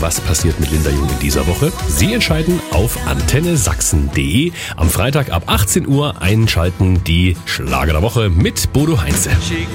was passiert mit Linda Jung in dieser Woche? Sie entscheiden auf antennesachsen.de. Am Freitag ab 18 Uhr einschalten die Schlager der Woche mit Bodo Heinze.